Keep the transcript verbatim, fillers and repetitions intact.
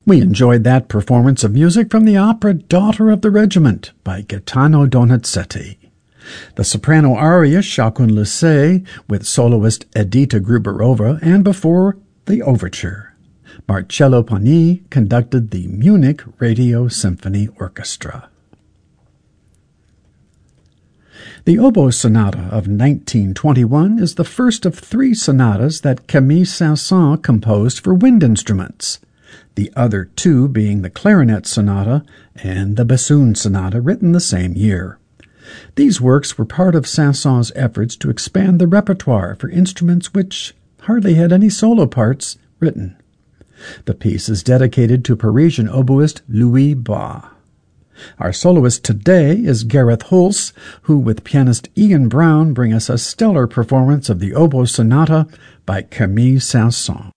We enjoyed that performance of music from the opera Daughter of the Regiment by Gaetano Donizetti. The soprano aria Chacun le sait with soloist Edita Gruberova, and before the overture. Marcello Pagni conducted the Munich Radio Symphony Orchestra. The Oboe Sonata of nineteen twenty-one is the first of three sonatas that Camille Saint-Saëns composed for wind instruments, the other two being the Clarinet Sonata and the Bassoon Sonata, written the same year. These works were part of Saint-Saëns' efforts to expand the repertoire for instruments which hardly had any solo parts written. The piece is dedicated to Parisian oboist Louis Bas. Our soloist today is Gareth Hulse, who with pianist Ian Brown bring us a stellar performance of the Oboe Sonata by Camille Saint-Saëns.